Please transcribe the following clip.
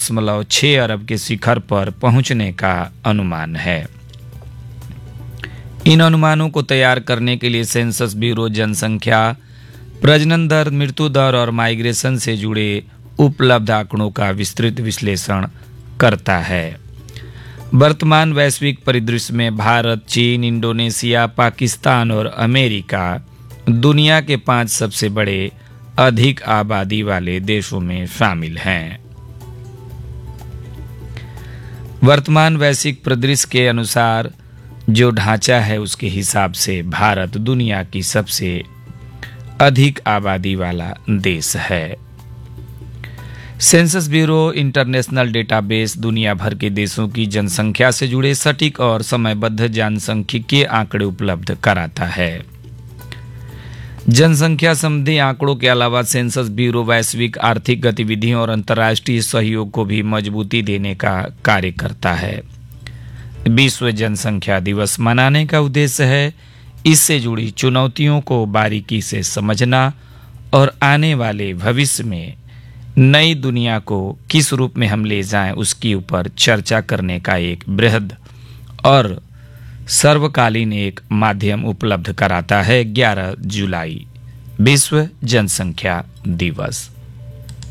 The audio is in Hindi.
1.6 अरब के शिखर पर पहुंचने का अनुमान है। इन अनुमानों को तैयार करने के लिए सेंसस ब्यूरो जनसंख्या, प्रजनन दर, मृत्यु दर और माइग्रेशन से जुड़े उपलब्ध आंकड़ों का विस्तृत विश्लेषण करता है। वर्तमान वैश्विक परिदृश्य में भारत, चीन, इंडोनेशिया, पाकिस्तान और अमेरिका दुनिया के 5 सबसे बड़े अधिक आबादी वाले देशों में शामिल हैं। वर्तमान वैश्विक परिदृश्य के अनुसार जो ढांचा है उसके हिसाब से भारत दुनिया की सबसे अधिक आबादी वाला देश है। सेंसस ब्यूरो इंटरनेशनल डेटाबेस दुनिया भर के देशों की जनसंख्या से जुड़े सटीक और समयबद्ध जनसांख्यिकीय आंकड़े उपलब्ध कराता है। जनसंख्या संबंधी आंकड़ों के अलावा सेंसस ब्यूरो वैश्विक आर्थिक गतिविधियों और अंतर्राष्ट्रीय सहयोग को भी मजबूती देने का कार्य करता है। विश्व जनसंख्या दिवस मनाने का उद्देश्य है इससे जुड़ी चुनौतियों को बारीकी से समझना और आने वाले भविष्य में नई दुनिया को किस रूप में हम ले जाएं उसके ऊपर चर्चा करने का एक बृहद और सर्वकालीन एक माध्यम उपलब्ध कराता है। 11 जुलाई विश्व जनसंख्या दिवस।